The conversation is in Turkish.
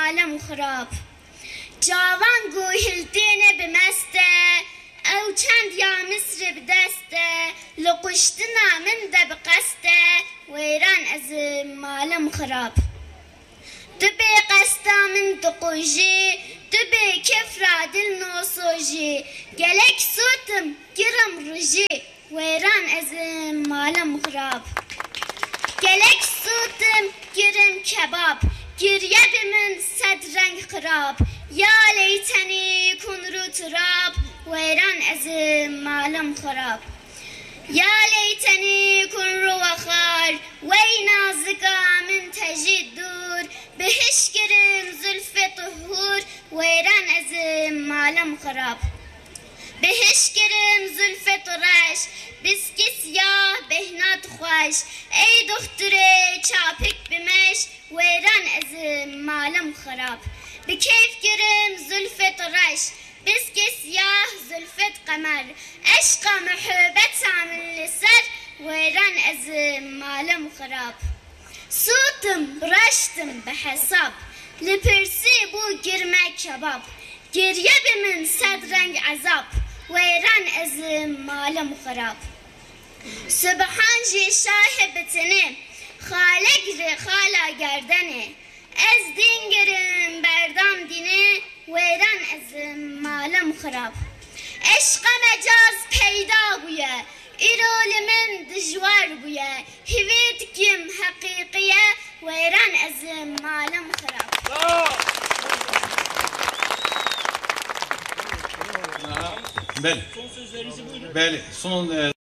malem xirab. Cavan guhiltêne bi meste, ew çend ya Misrê bi deste, li kuştina min de bi qeste, wêran ez malem xirab. Tu bê qesta min diqujî, tu bê kefra dil nosojî, gelek sotim girim rujî, wêran ez malem xirab. Gelek sotim girim kebab, giriye bi min sed reng xirab, ya leytenî kun ru turab, wêran ez malem xirab. Ya leytenî kun ru xar, wey nazika min tejî dur, bihişkirim zülfê tuhur, wêran ez malem xirab. Bihişkirim zülfê tu reş, biskî siyah behnat xweş, ey doxturê çapik bimeş, wêran ez malem xirab. Bi keyf girim zülfê tu reş, biskî siyah zülfê qemer, eşqa muhebeta min li ser, wêran ez malem xirab. Sotim reştim bi hesab, li pirsî bû girme kebab, giriye bi min sed reng ezab, wêran ez malem xirab. Subhan jî şahê bitinê, xale girê xala gerdenê, ez dîn girim berdam dînê, wêran ez malem xirab. Eşqa mecaz peyda bûye, îro li min dijwar bûye, hîvê dikim heqîqiye, wêran ez malem xirab. Beli. Son sözlerinizi buyurun. Beli. Son